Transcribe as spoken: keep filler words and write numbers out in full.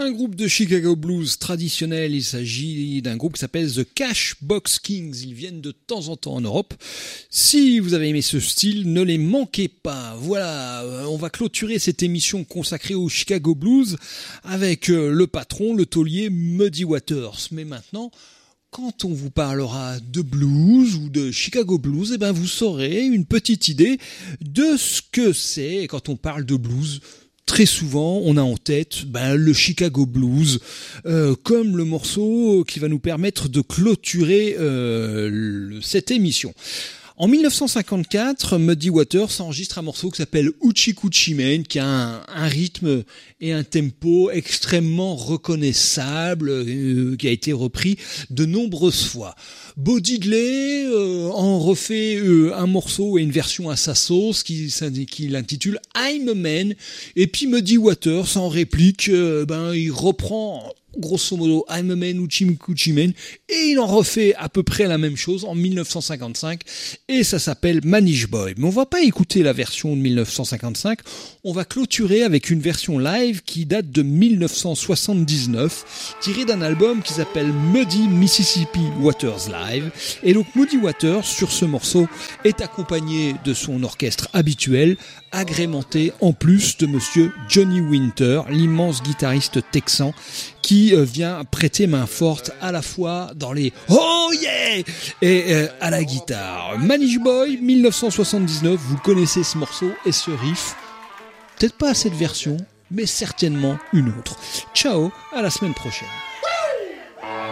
Un groupe de Chicago Blues traditionnel, il s'agit d'un groupe qui s'appelle The Cashbox Kings. Ils viennent de temps en temps en Europe. Si vous avez aimé ce style, ne les manquez pas. Voilà, on va clôturer cette émission consacrée au Chicago Blues avec le patron, le taulier Muddy Waters. Mais maintenant, quand on vous parlera de blues ou de Chicago Blues, eh ben vous saurez une petite idée de ce que c'est. Quand on parle de blues, très souvent, on a en tête ben, le Chicago Blues, euh, comme le morceau qui va nous permettre de clôturer euh, le, cette émission. En dix-neuf cent cinquante-quatre, Muddy Waters enregistre un morceau qui s'appelle Hoochie Coochie Man, qui a un, un rythme et un tempo extrêmement reconnaissable, euh, qui a été repris de nombreuses fois. Bo Diddley euh, en refait euh, un morceau et une version à sa sauce qui, qui l'intitule I'm a Man, et puis Muddy Waters en réplique, euh, ben il reprend grosso modo I'm a Man ou Hoochie Coochie Man et il en refait à peu près la même chose en dix-neuf cent cinquante-cinq et ça s'appelle Manish Boy. Mais on va pas écouter la version de dix-neuf cent cinquante-cinq, on va clôturer avec une version live qui date de dix-neuf cent soixante-dix-neuf, tirée d'un album qui s'appelle Muddy Mississippi Waters Live. Et donc Muddy Waters sur ce morceau est accompagné de son orchestre habituel, agrémenté en plus de monsieur Johnny Winter, l'immense guitariste texan qui vient prêter main forte à la fois dans les oh yeah et euh, à la guitare. Manish Boy, dix-neuf cent soixante-dix-neuf, vous connaissez ce morceau et ce riff, peut-être pas cette version, mais certainement une autre. Ciao, à la semaine prochaine.